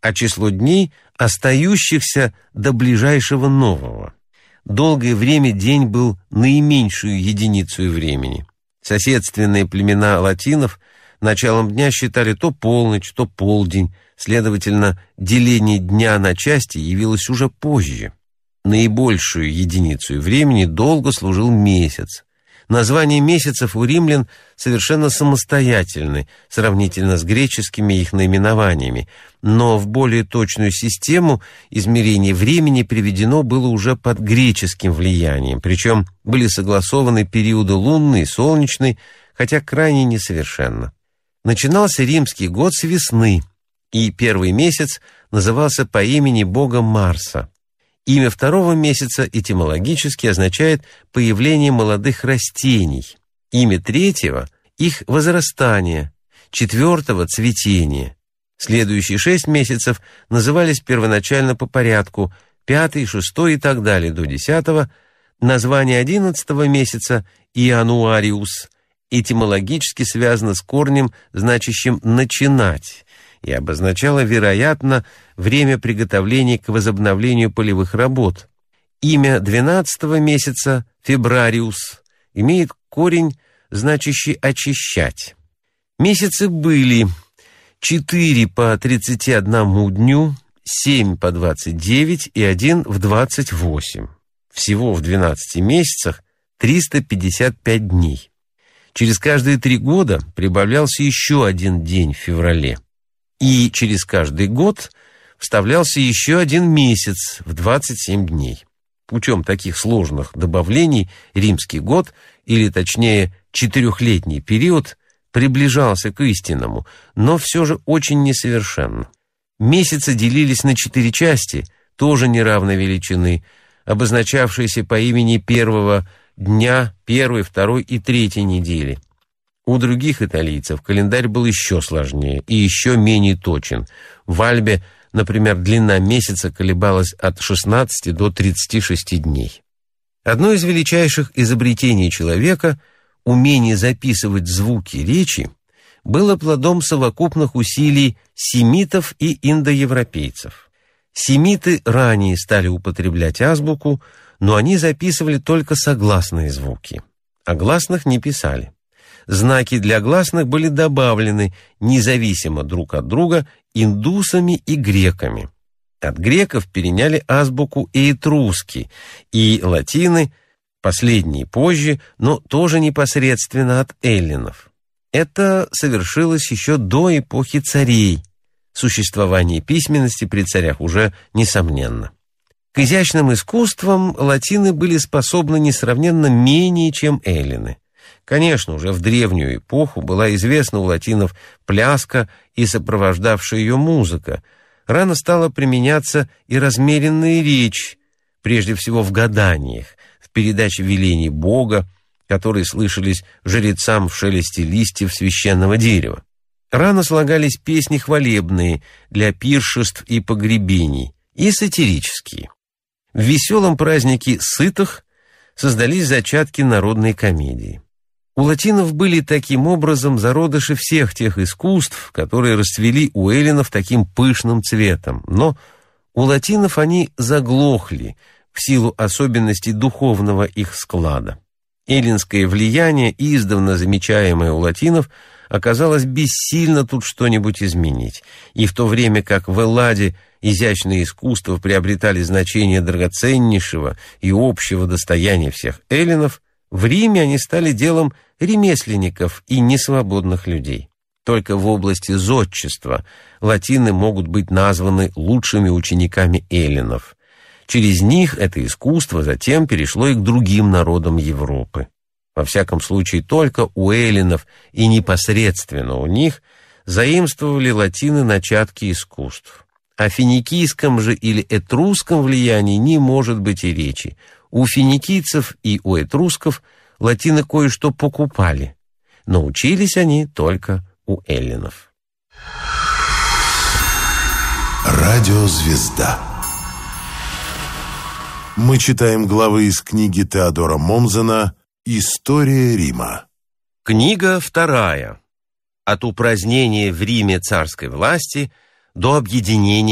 а число дней, остающихся до ближайшего нового. Долгое время день был наименьшую единицей времени. Соседственные племена латинов началом дня считали то полночь, то полдень, следовательно, деление дня на части явилось уже позже. Наибольшую единицей времени долго служил месяц. Названия месяцев у римлян совершенно самостоятельны, сравнительно с греческими их наименованиями, но в более точную систему измерения времени приведено было уже под греческим влиянием, причем были согласованы периоды лунный и солнечный, хотя крайне несовершенно. Начинался римский год с весны, и первый месяц назывался по имени бога Марса. Имя второго месяца этимологически означает появление молодых растений. Имя третьего – их возрастание, четвертого – цветение. Следующие 6 месяцев назывались первоначально по порядку, 5, 6 и так далее до 10. Название 11 месяца – Иануариус этимологически связано с корнем, значащим «начинать», и обозначало, вероятно, время приготовления к возобновлению полевых работ. Имя 12 месяца, фебрариус, имеет корень, значащий «очищать». Месяцы были 4 по 31 дню, 7 по 29 и 1 в 28. Всего в 12 месяцах 355 дней. Через каждые 3 года прибавлялся еще 1 день в феврале. И через каждый год вставлялся еще 1 месяц в 27 дней. Путем таких сложных добавлений римский год, или точнее 4-летний период, приближался к истинному, но все же очень несовершенно. Месяцы делились на 4 части, тоже неравной величины, обозначавшиеся по имени первого дня, 1, 2 и 3 недели. У других италийцев календарь был еще сложнее и еще менее точен. В Альбе, например, длина месяца колебалась от 16 до 36 дней. Одно из величайших изобретений человека, умение записывать звуки речи, было плодом совокупных усилий семитов и индоевропейцев. Семиты ранее стали употреблять азбуку, но они записывали только согласные звуки, а гласных не писали. Знаки для гласных были добавлены независимо друг от друга индусами и греками. От греков переняли азбуку и этруски, и латины, последние позже, но тоже непосредственно от эллинов. Это совершилось еще до эпохи царей. Существование письменности при царях уже несомненно. К изящным искусствам латины были способны несравненно менее, чем эллины. Конечно, уже в древнюю эпоху была известна у латинов пляска и сопровождавшая ее музыка. Рано стала применяться и размеренная речь, прежде всего в гаданиях, в передаче велений Бога, которые слышались жрецам в шелесте листьев священного дерева. Рано слагались песни хвалебные для пиршеств и погребений, и сатирические. В веселом празднике сытых создались зачатки народной комедии. У латинов были таким образом зародыши всех тех искусств, которые расцвели у эллинов таким пышным цветом, но у латинов они заглохли в силу особенностей духовного их склада. Эллинское влияние, издавна замечаемое у латинов, оказалось бессильно тут что-нибудь изменить, и в то время как в Элладе изящные искусства приобретали значение драгоценнейшего и общего достояния всех эллинов, в Риме они стали делом ремесленников и несвободных людей. Только в области зодчества латины могут быть названы лучшими учениками эллинов. Через них это искусство затем перешло и к другим народам Европы. Во всяком случае, только у эллинов и непосредственно у них заимствовали латины начатки искусств. О финикийском же или этрусском влиянии не может быть и речи. У финикийцев и у этрусков латины кое-что покупали, но учились они только у эллинов. Радиозвезда. Мы читаем главы из книги Теодора Момзена «История Рима». Книга 2. От упразднения в Риме царской власти до объединения